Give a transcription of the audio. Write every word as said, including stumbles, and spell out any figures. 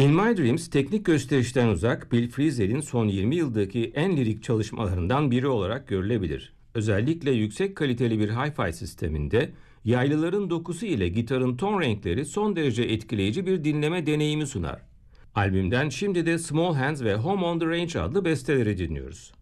In My Dreams teknik gösterişten uzak, Bill Frisell'in son yirmi yıldaki en lirik çalışmalarından biri olarak görülebilir. Özellikle yüksek kaliteli bir hi-fi sisteminde yaylıların dokusu ile gitarın ton renkleri son derece etkileyici bir dinleme deneyimi sunar. Albümden şimdi de Small Hands ve Home on the Range adlı besteleri dinliyoruz.